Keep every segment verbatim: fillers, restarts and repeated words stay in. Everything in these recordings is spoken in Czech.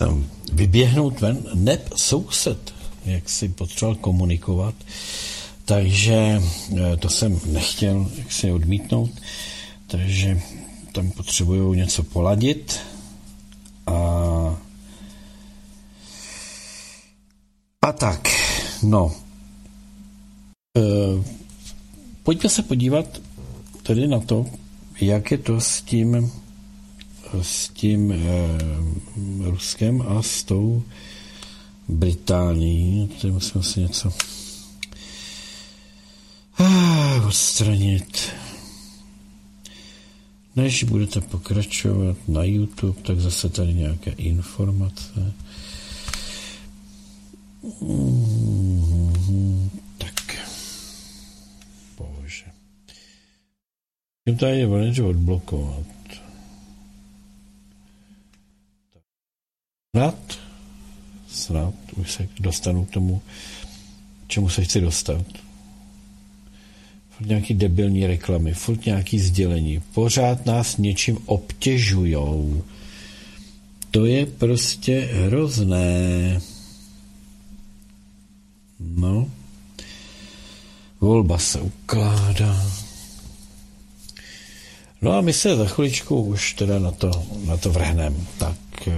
vyběhnout ven, neb soused, jak si potřeboval komunikovat, takže to jsem nechtěl jak si odmítnout, takže tam potřebuju něco poladit a a tak, no. E, pojďme se podívat tedy na to, jak je to s tím s tím e, Ruskem a s tou Británií. Tady musíme si něco ah, odstranit. Než budete pokračovat na YouTube, tak zase tady nějaké informace. Mm-hmm, tak. Bože. Tím tady je něco odblokovat. Snad, snad už se dostanu k tomu, čemu se chci dostat. Furt nějaký debilní reklamy, furt nějaký sdělení, pořád nás něčím obtěžujou. To je prostě hrozné. No. Volba se ukládá. No a my se za chviličku už teda na to, na to vrhneme. Tak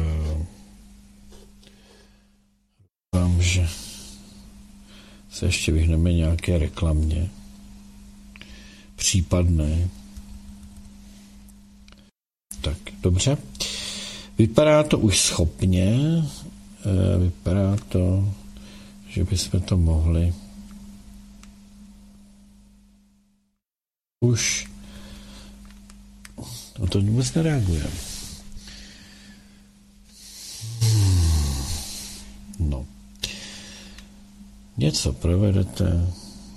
doufám, že se ještě vyhneme nějaké reklamě. Případné. Tak, dobře. Vypadá to už schopně. Vypadá to, že bychom to mohli už no to vůbec nereaguje. Hmm. No. Něco provedete.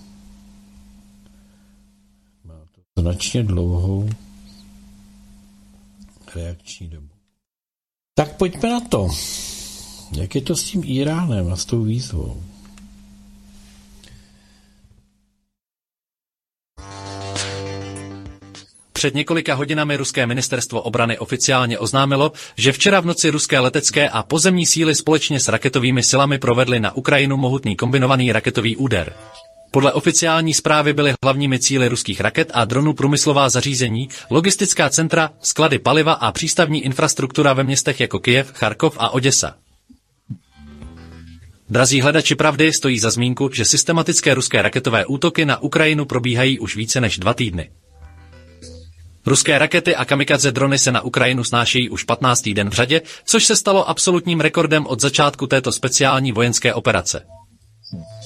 Má to značně dlouhou reakční dobu. Tak pojďme na to. Jak je to s tím Iránem a s tou výzvou? Před několika hodinami ruské ministerstvo obrany oficiálně oznámilo, že včera v noci ruské letecké a pozemní síly společně s raketovými silami provedly na Ukrajinu mohutný kombinovaný raketový úder. Podle oficiální zprávy byly hlavními cíli ruských raket a dronů průmyslová zařízení, logistická centra, sklady paliva a přístavní infrastruktura ve městech jako Kyjev, Charkov a Oděsa. Drazí hledači pravdy stojí za zmínku, že systematické ruské raketové útoky na Ukrajinu probíhají už více než dva týdny. Ruské rakety a kamikadze drony se na Ukrajinu snášejí už patnáctý den v řadě, což se stalo absolutním rekordem od začátku této speciální vojenské operace.